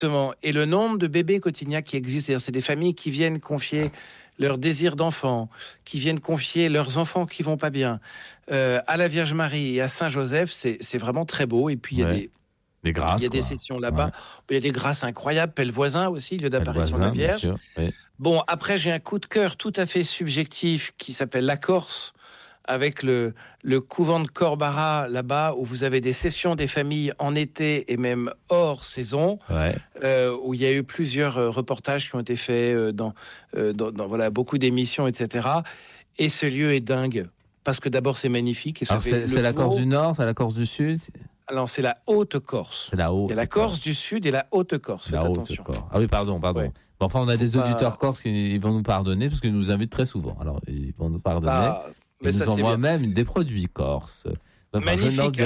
Exactement. Et le nombre de bébés Cotignac qui existent, c'est-à-dire c'est des familles qui viennent confier leur désir d'enfant, qui viennent confier leurs enfants qui vont pas bien à la Vierge Marie et à Saint Joseph, c'est vraiment très beau. Et puis il y a des grâces. Il y a des sessions là-bas. Ouais. Il y a des grâces incroyables. Pellevoisin aussi, lieu d'apparition de la Vierge. Bien sûr, oui. Bon, après, j'ai un coup de cœur tout à fait subjectif qui s'appelle la Corse, avec le couvent de Corbara là-bas, où vous avez des sessions des familles en été et même hors saison, où il y a eu plusieurs reportages qui ont été faits dans voilà, beaucoup d'émissions, etc. Et ce lieu est dingue. Parce que d'abord, c'est magnifique. Et ça alors, c'est la Corse du Nord, c'est la Corse du Sud? Alors, c'est la Haute-Corse. Il y a la Corse du Sud et la Haute-Corse. Faites attention. Ah oui, pardon. Ouais. Bon, enfin, on a des auditeurs corses qui vont nous pardonner parce qu'ils nous invitent très souvent. Alors, ils vont nous pardonner. Ils nous envoient même des produits corses. Enfin, magnifique.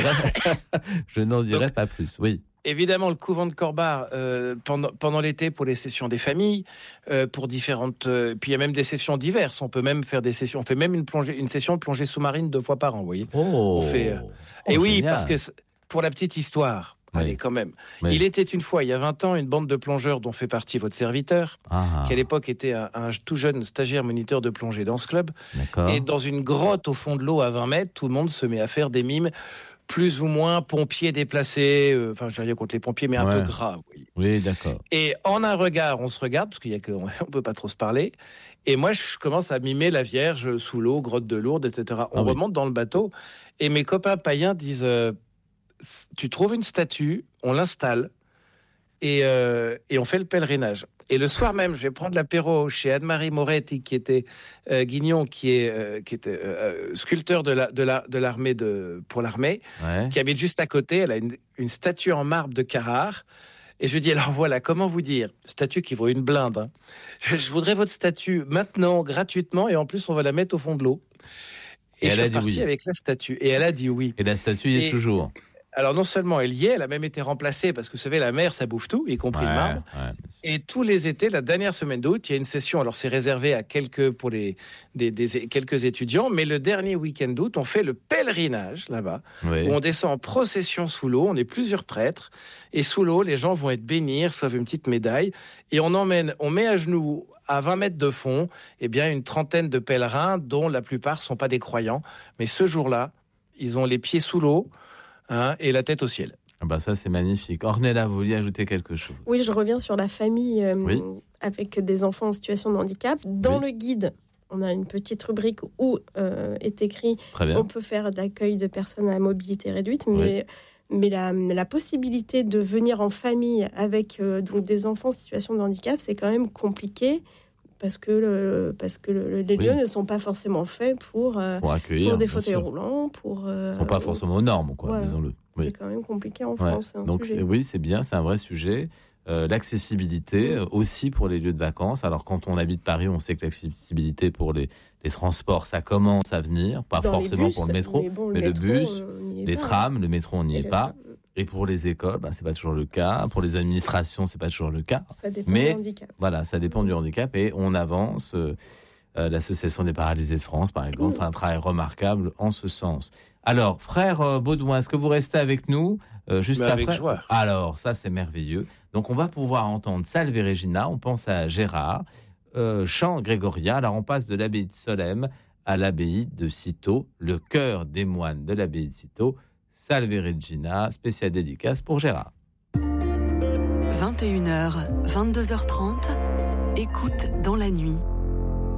Je n'en dirai pas plus. Oui. Évidemment, le couvent de Corbar, pendant l'été, pour les sessions des familles, pour différentes... puis il y a même des sessions diverses. On peut même faire des sessions... On fait même une session de plongée sous-marine 2 fois par an, vous voyez. On fait, et oui, parce que... Pour la petite histoire, allez, quand même. Oui. Il était une fois, il y a 20 ans, une bande de plongeurs dont fait partie votre serviteur, qui à l'époque était un tout jeune stagiaire moniteur de plongée dans ce club. D'accord. Et dans une grotte au fond de l'eau à 20 mètres, tout le monde se met à faire des mimes plus ou moins pompiers déplacés. Enfin, je n'ai rien contre les pompiers, mais un peu gras. Oui, d'accord. Et en un regard, on se regarde, parce qu'on peut pas trop se parler. Et moi, je commence à mimer la Vierge sous l'eau, grotte de Lourdes, etc. On remonte dans le bateau. Et mes copains païens disent... tu trouves une statue, on l'installe et on fait le pèlerinage. Et le soir même, je vais prendre l'apéro chez Anne-Marie Moretti, qui était Guignon, qui était sculpteur de l'armée pour l'armée, qui habite juste à côté. Elle a une statue en marbre de Carrare. Et je dis, alors voilà, comment vous dire, statue qui vaut une blinde. Hein. Je voudrais votre statue maintenant, gratuitement, et en plus, on va la mettre au fond de l'eau. Et je suis parti avec la statue. Et elle a dit oui. Et la statue y est toujours. Alors, non seulement elle y est, elle a même été remplacée, parce que vous savez, la mer, ça bouffe tout, y compris le marbre. Et tous les étés, la dernière semaine d'août, il y a une session. Alors, c'est réservé à quelques étudiants, mais le dernier week-end d'août, on fait le pèlerinage, là-bas, où on descend en procession sous l'eau. On est plusieurs prêtres. Et sous l'eau, les gens vont être bénis, reçoivent une petite médaille. Et on met à genoux, à 20 mètres de fond, une trentaine de pèlerins, dont la plupart ne sont pas des croyants. Mais ce jour-là, ils ont les pieds sous l'eau, et la tête au ciel. Ah bah ça, c'est magnifique. Ornella, vous vouliez ajouter quelque chose? Oui, je reviens sur la famille avec des enfants en situation de handicap. Dans le guide, on a une petite rubrique où est écrit on peut faire de l'accueil de personnes à mobilité réduite, mais la possibilité de venir en famille avec donc des enfants en situation de handicap, c'est quand même compliqué. Parce que les lieux ne sont pas forcément faits pour accueillir, pour des fauteuils roulants, ils sont pas forcément aux normes, disons-le. Oui. C'est quand même compliqué en France. Donc c'est bien, c'est un vrai sujet. L'accessibilité aussi pour les lieux de vacances. Alors quand on habite Paris, on sait que l'accessibilité pour les transports, ça commence à venir, pas forcément pour le métro, mais le bus, les trams, le métro, on n'y est pas. Et pour les écoles, c'est pas toujours le cas. Pour les administrations, c'est pas toujours le cas. Ça dépend du handicap. Voilà, ça dépend du handicap. Et on avance. L'Association des paralysés de France, par exemple, fait un travail remarquable en ce sens. Alors, frère Baudouin, est-ce que vous restez avec nous juste après? Avec joie. Alors, ça, c'est merveilleux. Donc, on va pouvoir entendre Salve Regina. On pense à Gérard. Chant grégorien. Alors, on passe de l'abbaye de Solesmes à l'abbaye de Cîteaux, le chœur des moines de l'abbaye de Cîteaux. Salve Regina, spéciale dédicace pour Gérard. 21h, 22h30, écoute dans la nuit.